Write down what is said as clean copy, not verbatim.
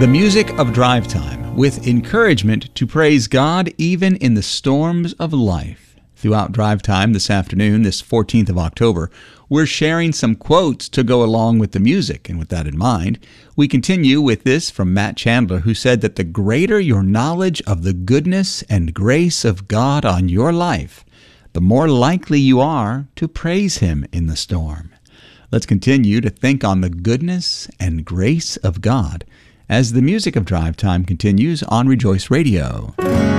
The music of drive time, with encouragement to praise God even in the storms of life. Throughout drive time this afternoon, this 14th of October, we're sharing some quotes to go along with the music. And with that in mind, we continue with this from Matt Chandler, who said that the greater your knowledge of the goodness and grace of God on your life, the more likely you are to praise Him in the storm. Let's continue to think on the goodness and grace of God as the music of drive time continues on Rejoice Radio.